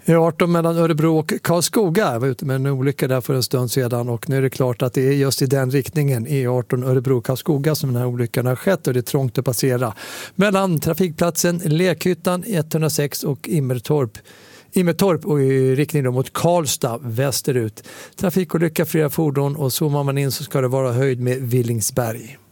E18 mellan Örebro och Karlskoga. Jag var ute med en olycka där för en stund sedan och nu är det klart att det är just i den riktningen, E18 Örebro-Karlskoga, som den här olyckan har skett och det är trångt att passera. Mellan trafikplatsen Lekhyttan 106 och Immertorp och i riktning mot Karlstad västerut. Trafikolycka, flera fordon och zoomar man in så ska det vara höjd med Villingsberg.